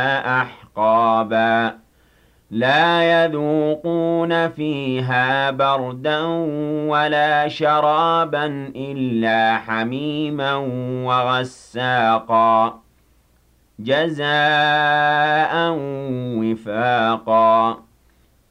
أحقابا لا يذوقون فيها بردا ولا شرابا إلا حميما وغساقا جزاء وفاقا